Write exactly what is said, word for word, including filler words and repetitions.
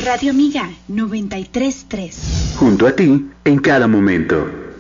Radio Amiga noventa y tres punto tres. Junto a ti en cada momento.